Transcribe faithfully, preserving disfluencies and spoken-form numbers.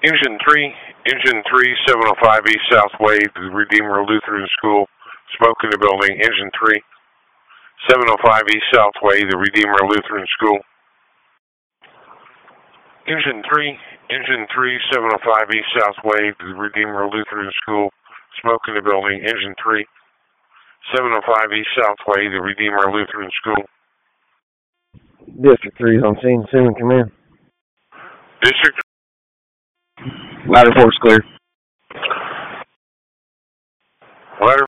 Engine three, Engine three, seven oh five East Southway, the Redeemer Lutheran School. Smoke in the building. Engine three, seven oh five East Southway, the Redeemer Lutheran School. Engine three, Engine three, seven oh five East Southway, the Redeemer Lutheran School. Smoke in the building. Engine three, seven oh five East Southway, the Redeemer Lutheran School. District three is on scene. Soon, come in. District. Ladder four's clear. Ladder